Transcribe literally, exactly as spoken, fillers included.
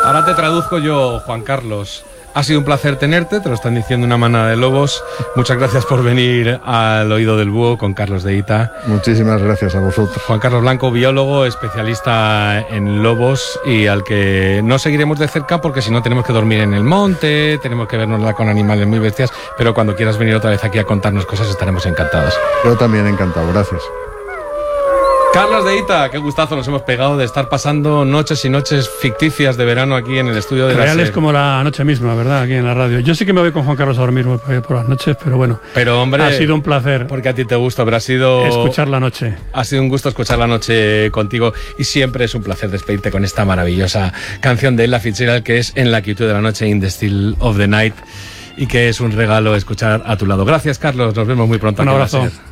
Ahora te traduzco yo, Juan Carlos. Ha sido un placer tenerte, te lo están diciendo una manada de lobos. Muchas gracias por venir al Oído del Búho con Carlos de Ita. Muchísimas gracias a vosotros. Juan Carlos Blanco, biólogo, especialista en lobos y al que no seguiremos de cerca porque si no tenemos que dormir en el monte, tenemos que vernosla con animales muy bestias, pero cuando quieras venir otra vez aquí a contarnos cosas estaremos encantados. Yo también encantado, gracias. Carlos de Ita, qué gustazo nos hemos pegado de estar pasando noches y noches ficticias de verano aquí en el estudio de la Reales SER. como la noche misma, ¿verdad? Aquí en la radio. Yo sí que me voy con Juan Carlos a dormir por, por las noches, pero bueno. Pero hombre, ha sido un placer. Porque a ti te gusta, pero ha sido escuchar la noche. Ha sido un gusto escuchar la noche contigo y siempre es un placer despedirte con esta maravillosa canción de Ella Fitzgerald que es En la quietud de la noche, In the Still of the Night, y que es un regalo escuchar a tu lado. Gracias, Carlos. Nos vemos muy pronto. Un aquí en la abrazo. SER.